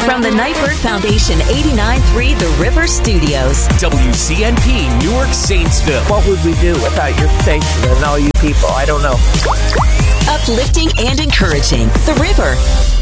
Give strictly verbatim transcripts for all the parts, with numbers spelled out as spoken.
From the Nightbird Foundation eighty-nine point three The River Studios. W C N P, Newark, Saintsville. What would we do without your station and all you people? I don't know. Uplifting and encouraging. The River.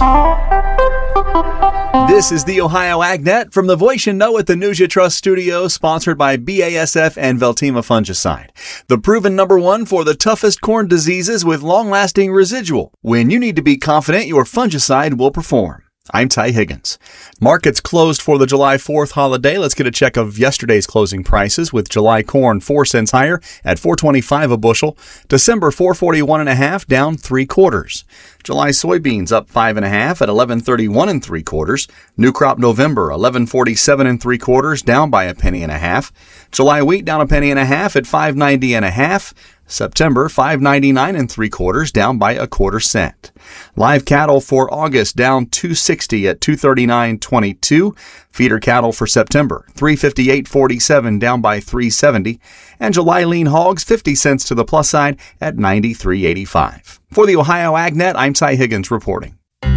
This is the Ohio AgNet from the Voice You Know at the News You Trust studio, sponsored by B A S F and Veltima Fungicide. The proven number one for the toughest corn diseases with long-lasting residual. When you need to be confident your fungicide will perform. I'm Ty Higgins. Markets closed for the July fourth holiday. Let's get a check of yesterday's closing prices, with July corn four cents higher at four twenty-five a bushel. December four forty-one and a half, down three quarters. July soybeans up five and a half at eleven thirty-one and three quarters. New crop November eleven forty-seven and three quarters, down by a penny and a half. July wheat down a penny and a half at five ninety and a half. September five ninety-nine and three quarters, down by a quarter cent. Live cattle for August down two sixty at two thirty-nine twenty-two. Feeder cattle for September three fifty-eight forty-seven, down by three seventy, and July lean hogs fifty cents to the plus side at ninety-three eighty-five. For the Ohio AgNet, I'm Ty Higgins reporting.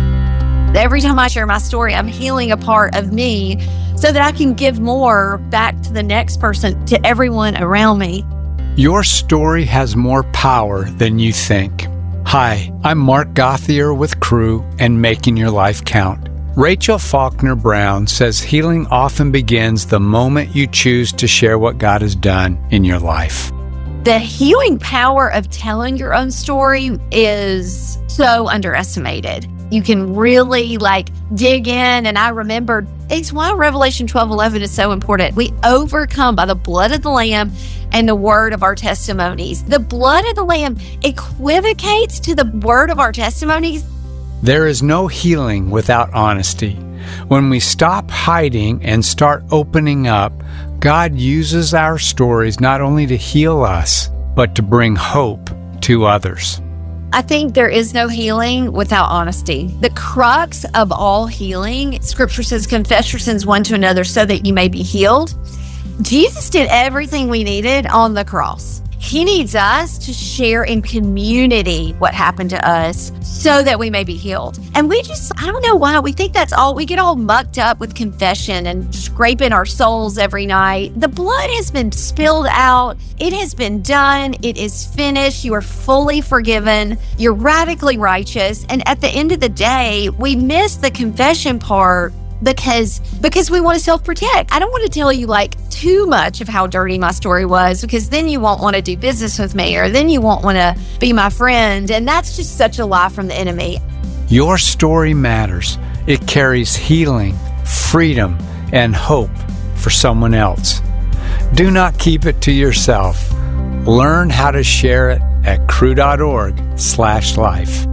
Every time I share my story, I'm healing a part of me so that I can give more back to the next person, to everyone around me. Your story has more power than you think. Hi, I'm Mark Gothier with Crew and Making Your Life Count. Rachel Faulkner Brown says healing often begins the moment you choose to share what God has done in your life. The healing power of telling your own story is so underestimated. You can really like dig in. And I remembered, it's why Revelation twelve eleven is so important. We overcome by the blood of the Lamb and the word of our testimonies. The blood of the Lamb equivocates to the word of our testimonies. There is no healing without honesty. When we stop hiding and start opening up, God uses our stories not only to heal us, but to bring hope to others. I think there is no healing without honesty. The crux of all healing, Scripture says, confess your sins one to another so that you may be healed. Jesus did everything we needed on the cross. He needs us to share in community what happened to us so that we may be healed. And we just, I don't know why, we think that's all. We get all mucked up with confession and scraping our souls every night. The blood has been spilled out. It has been done. It is finished. You are fully forgiven. You're radically righteous. And at the end of the day, we miss the confession part because because we want to self-protect. I don't want to tell you like too much of how dirty my story was, because then you won't want to do business with me, or then you won't want to be my friend. And that's just such a lie from the enemy. Your story matters. It carries healing, freedom, and hope for someone else. Do not keep it to yourself. Learn how to share it at crew.org slash life.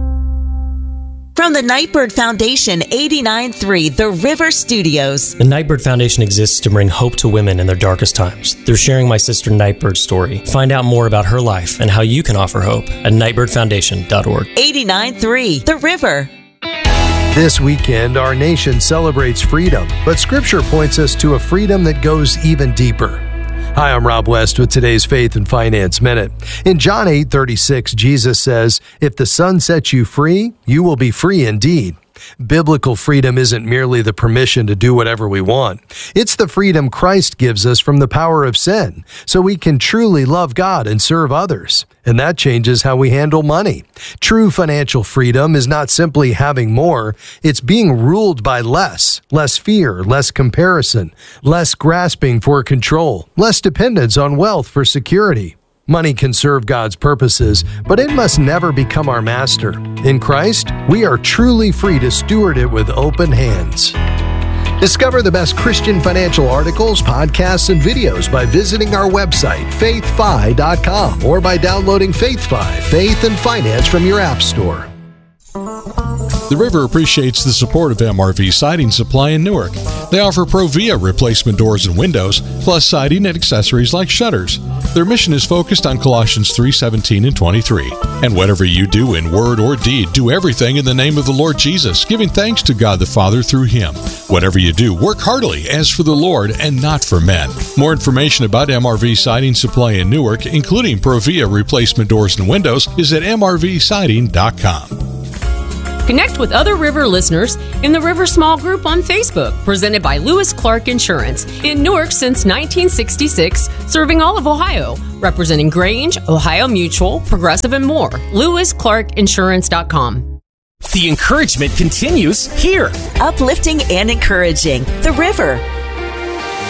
From the Nightbird Foundation eighty-nine point three The River Studios. The Nightbird Foundation exists to bring hope to women in their darkest times. They're sharing my sister Nightbird's story. Find out more about her life and how you can offer hope at nightbird foundation dot org. eighty-nine point three The River. This weekend, our nation celebrates freedom, but Scripture points us to a freedom that goes even deeper. Hi, I'm Rob West with today's Faith and Finance Minute. In John eight thirty-six, Jesus says, "If the Son sets you free, you will be free indeed." Biblical freedom isn't merely the permission to do whatever we want. It's the freedom Christ gives us from the power of sin, so we can truly love God and serve others. And that changes how we handle money. True financial freedom is not simply having more, it's being ruled by less. Less fear, less comparison, less grasping for control, less dependence on wealth for security. Money can serve God's purposes, but it must never become our master. In Christ, we are truly free to steward it with open hands. Discover the best Christian financial articles, podcasts, and videos by visiting our website, faith fi dot com, or by downloading FaithFi, Faith and Finance, from your app store. The River appreciates the support of M R V Siding Supply in Newark. They offer Provia replacement doors and windows, plus siding and accessories like shutters. Their mission is focused on Colossians three seventeen and twenty-three. And whatever you do in word or deed, do everything in the name of the Lord Jesus, giving thanks to God the Father through Him. Whatever you do, work heartily as for the Lord and not for men. More information about M R V Siding Supply in Newark, including Provia replacement doors and windows, is at m r v siding dot com. Connect with other River listeners in the River Small Group on Facebook, presented by Lewis Clark Insurance. In Newark since nineteen sixty-six, serving all of Ohio, representing Grange, Ohio Mutual, Progressive, and more. lewis clark insurance dot com. The encouragement continues here. Uplifting and encouraging. The River.